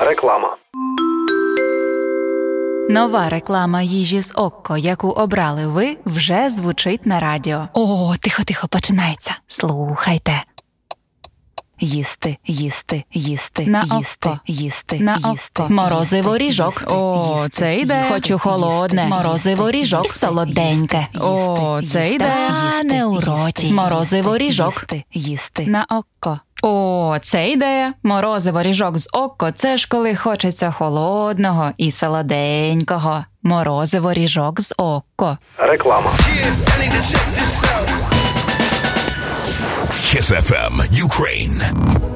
Реклама. Нова реклама їжі з Окко, яку обрали ви, вже звучить на радіо. О, тихо, починається. Слухайте. Їсти, їсти, їсти, на їсти, Окко. їсти, На їсти. Окко. Морозиво ріжок. О, це йде. Хочу холодне. Морозиво ріжок солоденьке. О, це йде. Тане у роті. Морозиво ріжок. Їсти. На Окко. О, це ідея. Морозиво ріжок з Окко – це ж коли хочеться холодного і солоденького. Морозиво ріжок з Окко. Реклама. Kiss FM Ukraine.